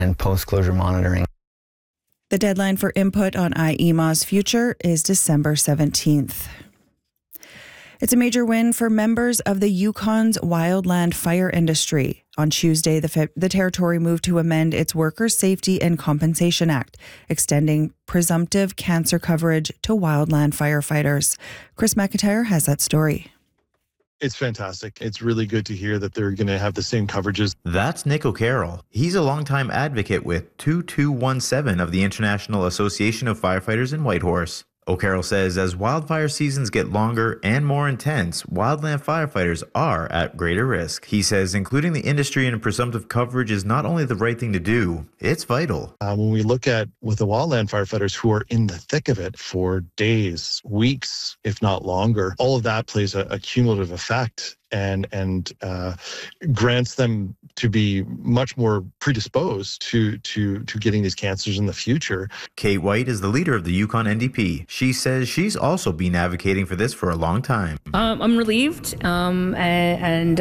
and post-closure monitoring. The deadline for input on IEMA's future is December 17th. It's a major win for members of the Yukon's wildland fire industry. On Tuesday, the territory moved to amend its Workers' Safety and Compensation Act, extending presumptive cancer coverage to wildland firefighters. Chris McIntyre has that story. It's fantastic. It's really good to hear that they're going to have the same coverages. That's Nick O'Carroll. He's a longtime advocate with 2217 of the International Association of Firefighters in Whitehorse. O'Carroll says as wildfire seasons get longer and more intense, wildland firefighters are at greater risk. He says including the industry in presumptive coverage is not only the right thing to do, it's vital. When we look at with the wildland firefighters who are in the thick of it for days, weeks, if not longer, all of that plays a cumulative effect and grants them to be much more predisposed to getting these cancers in the future. Kate White is the leader of the Yukon NDP. She says she's also been advocating for this for a long time. I'm relieved, and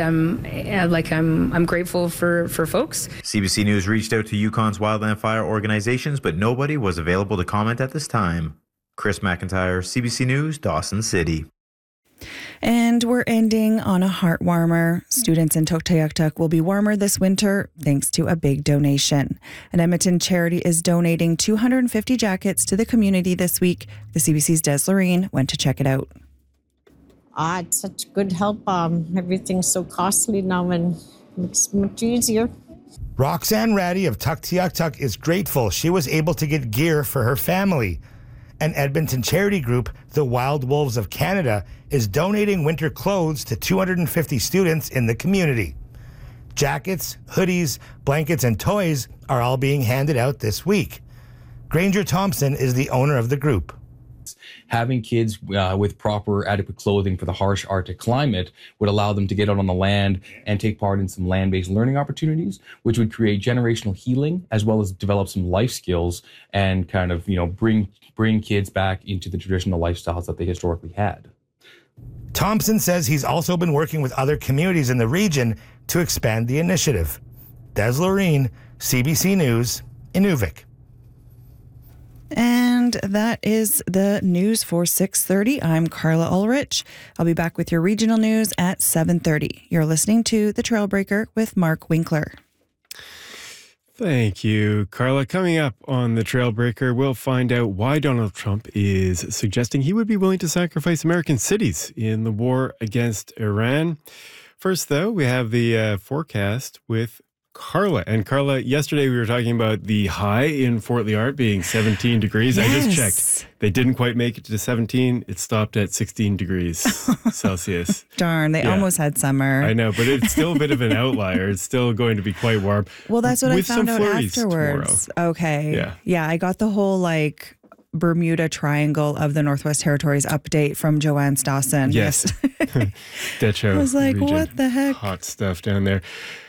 I'm grateful for folks. CBC News reached out to Yukon's wildland fire organizations, but nobody was available to comment at this time. Chris McIntyre, CBC News, Dawson City. And we're ending on a heart warmer. Students in Tuktoyaktuk will be warmer this winter thanks to a big donation. An Edmonton charity is donating 250 jackets to the community this week. The CBC's Des Lorraine went to check it out. It's such good help. Everything's so costly now and it's much easier. Roxanne Ratty of Tuktoyaktuk is grateful she was able to get gear for her family. An Edmonton charity group, the Wild Wolves of Canada, is donating winter clothes to 250 students in the community. Jackets, hoodies, blankets, and toys are all being handed out this week. Granger Thompson is the owner of the group. Having kids with proper adequate clothing for the harsh Arctic climate would allow them to get out on the land and take part in some land-based learning opportunities, which would create generational healing as well as develop some life skills and kind of, bring kids back into the traditional lifestyles that they historically had. Thompson says he's also been working with other communities in the region to expand the initiative. Des Lorraine, CBC News, Inuvik. And that is the news for 6:30. I'm Carla Ulrich. I'll be back with your regional news at 7:30. You're listening to The Trailbreaker with Mark Winkler. Thank you, Carla. Coming up on The Trailbreaker, we'll find out why Donald Trump is suggesting he would be willing to sacrifice American cities in the war against Iran. First, though, we have the forecast with Carla. And Carla, yesterday we were talking about the high in Fort Liard being 17 degrees. Yes. I just checked. They didn't quite make it to 17. It stopped at 16 degrees Celsius. Darn, they almost had summer. I know, but it's still a bit of an outlier. It's still going to be quite warm. Well, that's what I found out afterwards. Tomorrow. Okay. Yeah, I got the whole Bermuda Triangle of the Northwest Territories update from Joanne Stawson. Yes. Decho. I was like, region. what the heck? Hot stuff down there.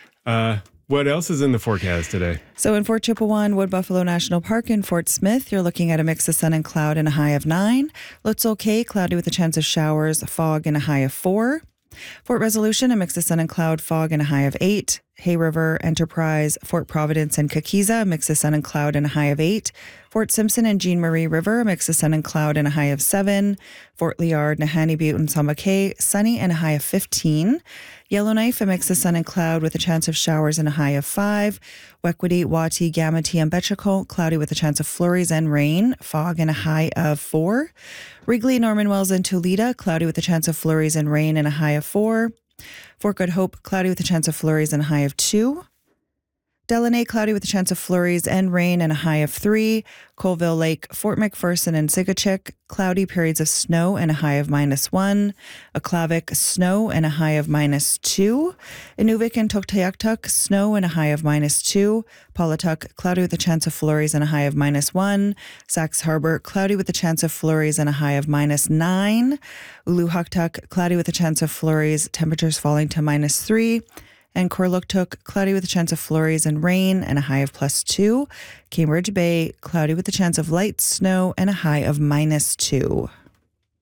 What else is in the forecast today? So in Fort Chipewyan, Wood Buffalo National Park, and Fort Smith, you're looking at a mix of sun and cloud and a high of 9. Lutzel Cay, cloudy with a chance of showers, fog, and a high of 4. Fort Resolution, a mix of sun and cloud, fog, and a high of 8. Hay River, Enterprise, Fort Providence, and Kakiza, a mix of sun and cloud and a high of 8. Fort Simpson and Jean Marie River, a mix of sun and cloud and a high of 7. Fort Liard, Nahanni Butte, and Samba Cay, sunny and a high of 15. Yellowknife, a mix of sun and cloud with a chance of showers and a high of 5. Wekwati, Wati, Gamati, and Betchako, cloudy with a chance of flurries and rain, fog and a high of 4. Wrigley, Norman Wells, and Tulita, cloudy with a chance of flurries and rain and a high of 4. Fort Good Hope, cloudy with a chance of flurries and a high of 2. Delaney, cloudy with a chance of flurries and rain and a high of 3. Colville Lake, Fort McPherson, and Sigachik, cloudy, periods of snow and a high of -1. Aklavik, snow and a high of -2. Inuvik and Tuktoyaktuk, snow and a high of -2. Paulatuk, cloudy with a chance of flurries and a high of -1. Sax Harbor, cloudy with a chance of flurries and a high of -9. Uluhaktuk, cloudy with a chance of flurries, temperatures falling to -3. And Korluktuk, cloudy with a chance of flurries and rain and a high of +2. Cambridge Bay, cloudy with a chance of light snow and a high of -2.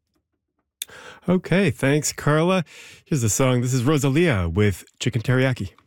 Okay, thanks, Carla. Here's the song. This is Rosalia with Chicken Teriyaki.